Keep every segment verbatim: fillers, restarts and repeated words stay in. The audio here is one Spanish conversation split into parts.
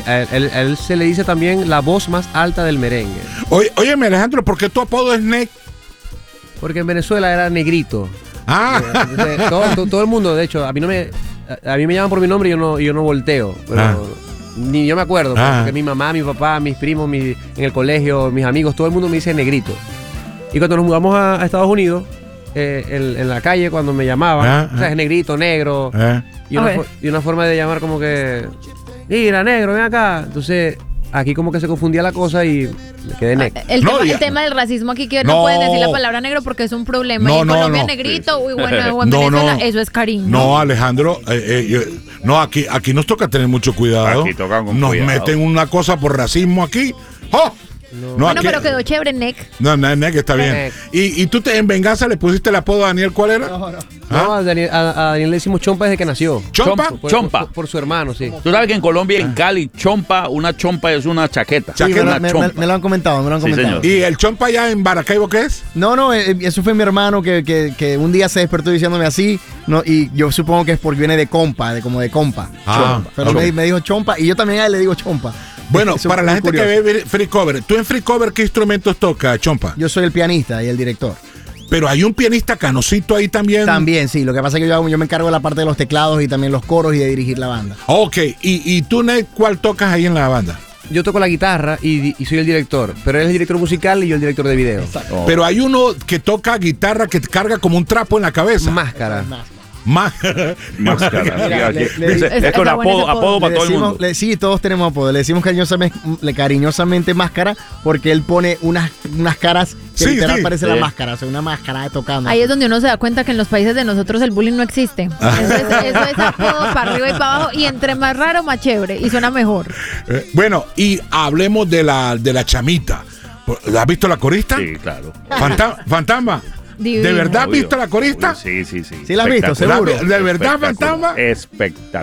a él, él, a él se le dice también la voz más alta del merengue. Oye, óyeme, Alejandro, ¿por qué tu apodo es Neck? Porque en Venezuela era negrito. Ah. Entonces, todo, todo, todo el mundo, de hecho, a mí no me a, a mí me llaman por mi nombre y yo no, yo no volteo. Pero Ah. ni yo me acuerdo, Ah. porque mi mamá, mi papá, mis primos, mi, en el colegio, mis amigos, todo el mundo me dice negrito. Y cuando nos mudamos a, a Estados Unidos, eh, en, en la calle, cuando me llamaban, Ah, o sea, ah. es negrito, negro, ¿Eh? y, una, A ver. fo- y una forma de llamar como que, mira, negro, ven acá. Entonces, aquí como que se confundía la cosa y me quedé negro. El, No, tema, ya- el tema del racismo aquí, que no, No. pueden decir la palabra negro porque es un problema. No, y en no, Colombia no. negrito, uy, bueno, o en No, Venezuela, no. eso es cariño. No, Alejandro, eh, eh, yo- no, aquí, aquí nos toca tener mucho cuidado. Aquí toca con nos cuidado. meten una cosa por racismo aquí. ¡Oh! No, Bueno, aquí- pero quedó chévere, Neck. No, no, no, que está bien. Neck. ¿Y, y tú te, en venganza le pusiste el apodo a Daniel, ¿cuál era? No, ¿Ah? a Daniel, a- a Daniel le decimos chompa desde que nació. ¿Chompa? Por, Chompa. Por, por su hermano, sí. Tú sabes que en Colombia, en Cali, chompa, una chompa es una chaqueta. Chaqueta. Sí, me, Una me- chompa. me- me lo han comentado, me lo han Sí, comentado. señor. ¿Y el chompa allá en Maracaibo qué es? No, no, eh, eso fue mi hermano que, que, que un día se despertó diciéndome así, no, y yo supongo que es porque viene de compa, de como de compa. Ah, Pero ok. me, me dijo chompa y yo también a él le digo chompa. Bueno, Eso para fue la muy gente curioso. que ve Free Cover, ¿tú en Free Cover qué instrumentos toca, chompa? Yo soy el pianista y el director. Pero hay un pianista canocito ahí también. También, sí, lo que pasa es que yo, hago- yo me encargo de la parte de los teclados y también los coros y de dirigir la banda. Ok, ¿y, y tú, Ned, cuál tocas ahí en la banda? Yo toco la guitarra y, y soy el director, pero él es el director musical y yo el director de video. Oh. Pero hay uno que toca guitarra que carga como un trapo en la cabeza. Máscara. Más. Máscara. Mira, Sí, le- aquí. le- Es- es- es con está bueno apodo, ese apodo. apodo para Le todo el decimos- mundo. le- sí, todos tenemos apodo. Le decimos cariñosamente, le- cariñosamente máscara porque él pone unas, unas caras que Sí, literal sí. parece Sí. la máscara, o sea, una máscara de tocando. Ahí es donde uno se da cuenta que en los países de nosotros el bullying no existe. Eso es, eso es apodo para arriba y para abajo. Y entre más raro, más chévere. Y suena mejor. Eh, bueno, y hablemos de la, de la chamita. ¿Has visto la corista? Sí, claro. Fanta- Fantasma. Divino. ¿De verdad has Obvio. visto la corista? Sí, sí, sí. Sí la has visto, Espectacular. seguro. ¿De verdad, Espectacular. Fantasma? Espectacular.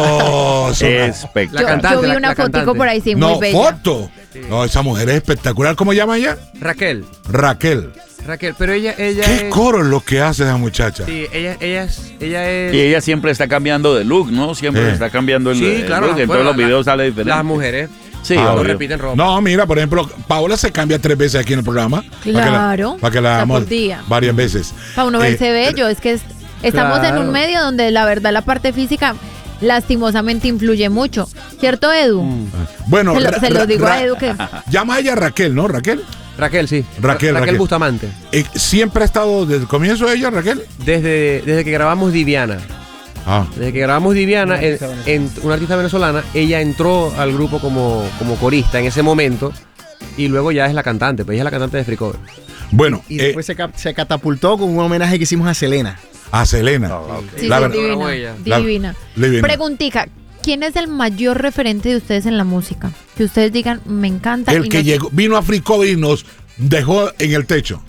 No, son- Espectacular. Yo, cantante, yo vi la- una la fotico cantante. por ahí, sí, no, muy bella. foto. No, esa mujer es espectacular. ¿Cómo llama ella? Raquel. Raquel. Raquel, pero ella, ella ¿Qué es. coro es lo que hace esa muchacha? Sí, ella, ella es. Ella es. Y ella siempre está cambiando de look, ¿no? Siempre Sí. está cambiando el, Sí, el claro, look. En bueno, todos los la- videos sale diferente. Las mujeres. Sí, Ah, no obvio. repiten ropa. No, mira, por ejemplo, Paola se cambia tres veces aquí en el programa. Claro. Para que la O sea, hagamos por día. varias veces. Para uno Eh, verse bello. Es que es- estamos claro. en un medio donde la verdad la parte física lastimosamente influye mucho. ¿Cierto, Edu? Mm. Bueno, Se lo, Ra- se lo Ra- digo a Ra- Edu que... llama a ella Raquel, ¿no? Raquel. Raquel, sí. Raquel, Ra- Raquel. Bustamante. Eh, ¿Siempre ha estado desde el comienzo ella, Raquel? Desde, desde que grabamos Diviana. Ah. Desde que grabamos Diviana, en, en- una artista venezolana, ella entró al grupo como, como corista en ese momento y luego ya es la cantante, pues ella es la cantante de Free Cover. Bueno, Y eh, después se, cap- se catapultó con un homenaje que hicimos a Selena. a Selena. Sí, La sí, verdad- divina. huella. La- Divina. Divina. Preguntica, ¿quién es el mayor referente de ustedes en la música? Que ustedes digan, me encanta. El y que no- llegó, vino a Free Cover y nos dejó en el techo.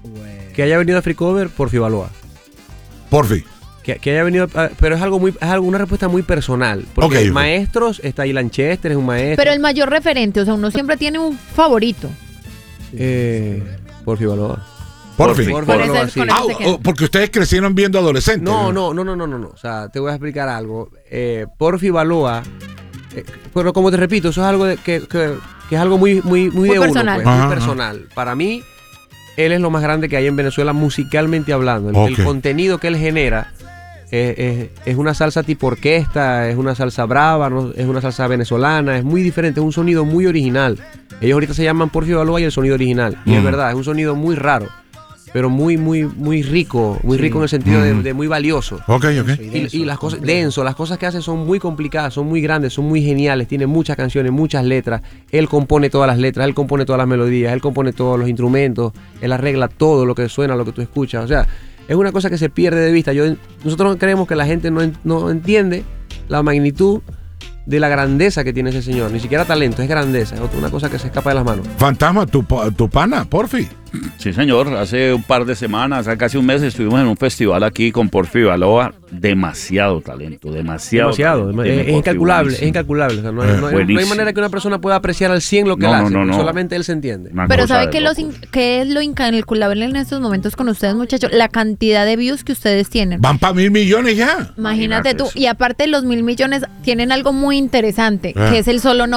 Que haya venido a Free Cover por Fibaloa. Por fin. Que, que haya venido, a- pero es algo muy, es algo, una respuesta muy personal. Porque Ok, ok. maestros, está Ilan Chester, es un maestro. Pero el mayor referente, o sea, uno siempre tiene un favorito. Eh, por Fibaloa. Por, Por fin. fin. Por Con Fibaloa, ese- sí. con Ah, ese se queda. oh, porque ustedes crecieron viendo adolescentes. No, no, no, no, no, no, no. O sea, te voy a explicar algo. Eh, Porfi Baloa, eh, pero como te repito, eso es algo de, que, que, que es algo muy, muy, muy, Muy de personal. uno, pues, Ajá, muy ajá. personal. Para mí, él es lo más grande que hay en Venezuela musicalmente hablando. El, Ok. el contenido que él genera es, es- es una salsa tipo orquesta, es una salsa brava, ¿no? Es una salsa venezolana, es muy diferente, es un sonido muy original. Ellos ahorita se llaman Porfi Baloa y el sonido original. Y es Mm. verdad, es un sonido muy raro, pero muy, muy, muy rico, muy rico en el sentido de- Mm. de muy valioso. Ok, ok. Y, y las cosas, denso, las cosas que hace son muy complicadas, son muy grandes, son muy geniales, tiene muchas canciones, muchas letras. Él compone todas las letras, él compone todas las melodías, él compone todos los instrumentos, él arregla todo lo que suena, lo que tú escuchas. O sea, es una cosa que se pierde de vista. Yo, nosotros creemos que la gente no, en- no entiende la magnitud de la grandeza que tiene ese señor. Ni siquiera talento, es grandeza, es otra- una cosa que se escapa de las manos. Fantasma, tu, pa- tu pana, porfi. Sí, señor. Hace un par de semanas, hace casi un mes, estuvimos en un festival aquí con Porfi Baloa. Demasiado talento, demasiado. Demasiado, talento. es, Tiene es Porfi incalculable, buenísimo. es incalculable. O sea, no, hay, Eh, no hay- no hay buenísimo. manera que una persona pueda apreciar al cien lo que No, él no, hace, no, porque no. solamente él se entiende. Una Pero cosa ¿sabe de qué, los locos. in- qué es lo incalculable en estos momentos con ustedes, muchachos? La cantidad de views que ustedes tienen. Van para mil millones ya. Imagínate Imagínate tú. eso. Y aparte los mil millones tienen algo muy interesante, Ah. que es el solo